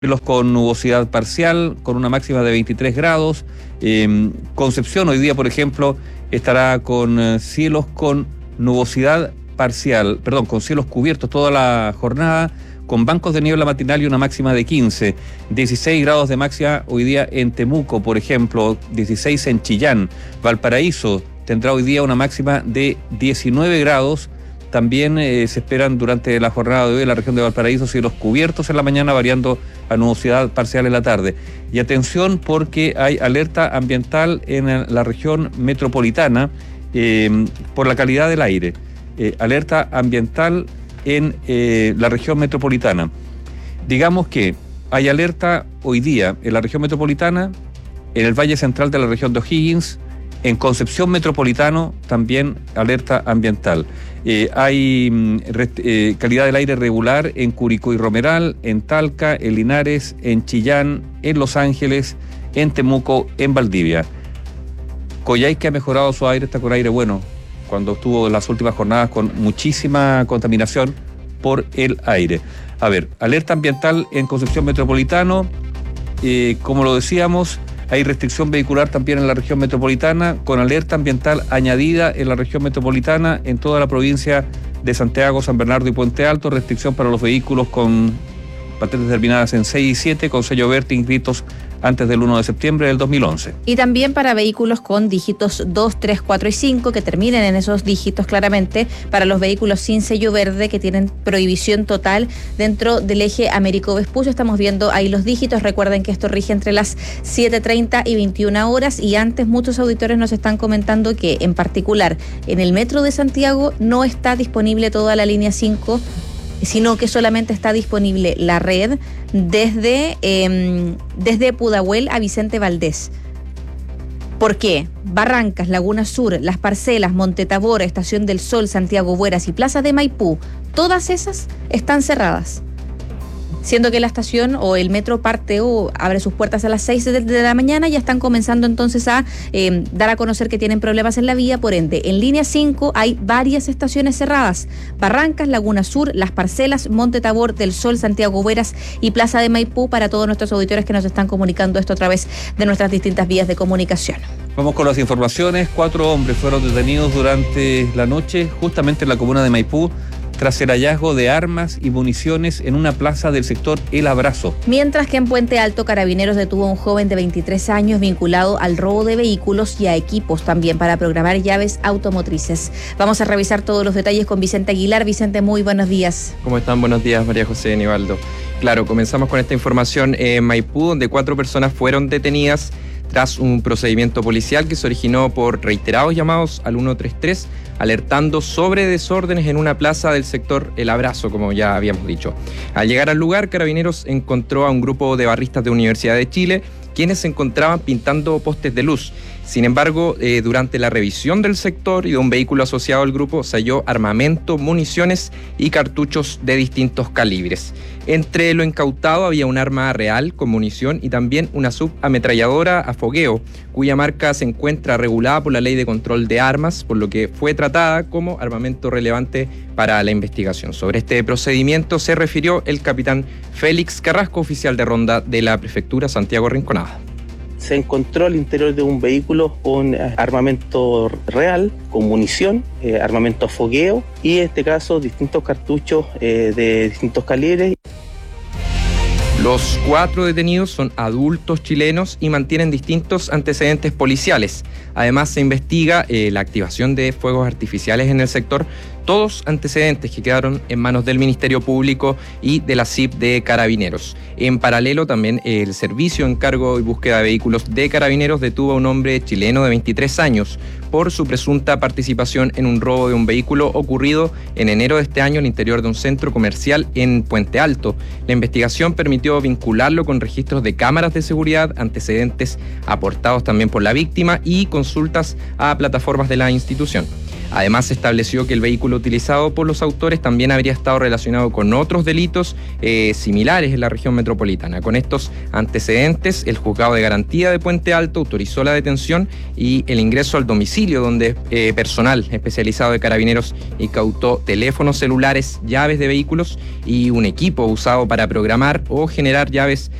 cielos con nubosidad parcial, con una máxima de 23 grados. Concepción hoy día, por ejemplo, estará con cielos con nubosidad parcial, con cielos cubiertos toda la jornada, con bancos de niebla matinal y una máxima de 15. 16 grados de máxima hoy día en Temuco, por ejemplo, 16 en Chillán. Valparaíso tendrá hoy día una máxima de 19 grados. También se esperan durante la jornada de hoy en la región de Valparaíso cielos cubiertos en la mañana, variando a nubosidad parcial en la tarde. Y atención porque hay alerta ambiental en la región metropolitana por la calidad del aire. Alerta ambiental en la región metropolitana. Digamos que hay alerta hoy día en la región metropolitana, en el Valle Central de la región de O'Higgins, en Concepción Metropolitano también alerta ambiental. Hay calidad del aire regular en Curicó y Romeral, en Talca, en Linares, en Chillán, en Los Ángeles, en Temuco, en Valdivia. Coyhaique ha mejorado su aire, está con aire bueno, cuando estuvo en las últimas jornadas con muchísima contaminación por el aire. A ver, alerta ambiental en Concepción Metropolitano, como lo decíamos, hay restricción vehicular también en la región metropolitana, con alerta ambiental añadida en la región metropolitana, en toda la provincia de Santiago, San Bernardo y Puente Alto, restricción para los vehículos con patentes terminadas en 6 y 7, con sello verde inscritos antes del 1 de septiembre del 2011. Y también para vehículos con dígitos 2, 3, 4 y 5, que terminen en esos dígitos claramente, para los vehículos sin sello verde que tienen prohibición total dentro del eje Américo Vespucio. Estamos viendo ahí los dígitos. Recuerden que esto rige entre las 7:30 y 21 horas. Y antes muchos auditores nos están comentando que en particular en el metro de Santiago no está disponible toda la línea 5, sino que solamente está disponible la red desde Pudahuel a Vicente Valdés. ¿Por qué? Barrancas, Laguna Sur, Las Parcelas, Monte Tabor, Estación del Sol, Santiago Bueras y Plaza de Maipú, todas esas están cerradas. Siendo que la estación o el metro parte o abre sus puertas a las 6 de la mañana, ya están comenzando entonces a dar a conocer que tienen problemas en la vía. Por ende, en línea 5 hay varias estaciones cerradas: Barrancas, Laguna Sur, Las Parcelas, Monte Tabor, del Sol, Santiago Bueras y Plaza de Maipú, para todos nuestros auditores que nos están comunicando esto a través de nuestras distintas vías de comunicación. Vamos con las informaciones. 4 hombres fueron detenidos durante la noche justamente en la comuna de Maipú, tras el hallazgo de armas y municiones en una plaza del sector El Abrazo. Mientras que en Puente Alto, Carabineros detuvo a un joven de 23 años vinculado al robo de vehículos y a equipos también para programar llaves automotrices. Vamos a revisar todos los detalles con Vicente Aguilar. Vicente, muy buenos días. ¿Cómo están? Buenos días, María José Nivaldo. Claro, comenzamos con esta información en Maipú, donde 4 personas fueron detenidas tras un procedimiento policial que se originó por reiterados llamados al 133, alertando sobre desórdenes en una plaza del sector El Abrazo, como ya habíamos dicho. Al llegar al lugar, Carabineros encontró a un grupo de barristas de Universidad de Chile, quienes se encontraban pintando postes de luz. Sin embargo, durante la revisión del sector y de un vehículo asociado al grupo, se halló armamento, municiones y cartuchos de distintos calibres. Entre lo incautado había un arma real con munición y también una subametralladora a fogueo, cuya marca se encuentra regulada por la Ley de Control de Armas, por lo que fue tratada como armamento relevante para la investigación. Sobre este procedimiento se refirió el capitán Félix Carrasco, oficial de ronda de la Prefectura Santiago Rinconada. Se encontró al interior de un vehículo con armamento real, con munición, armamento a fogueo y en este caso distintos cartuchos de distintos calibres. Los 4 detenidos son adultos chilenos y mantienen distintos antecedentes policiales. Además, se investiga la activación de fuegos artificiales en el sector, todos antecedentes que quedaron en manos del Ministerio Público y de la CIP de Carabineros. En paralelo, también el Servicio Encargo y Búsqueda de Vehículos de Carabineros detuvo a un hombre chileno de 23 años por su presunta participación en un robo de un vehículo ocurrido en enero de este año al interior de un centro comercial en Puente Alto. La investigación permitió vincularlo con registros de cámaras de seguridad, antecedentes aportados también por la víctima y consultas a plataformas de la institución. Además, se estableció que el vehículo utilizado por los autores también habría estado relacionado con otros delitos similares en la región metropolitana. Con estos antecedentes, el Juzgado de Garantía de Puente Alto autorizó la detención y el ingreso al domicilio, donde personal especializado de Carabineros incautó teléfonos celulares, llaves de vehículos y un equipo usado para programar o generar llaves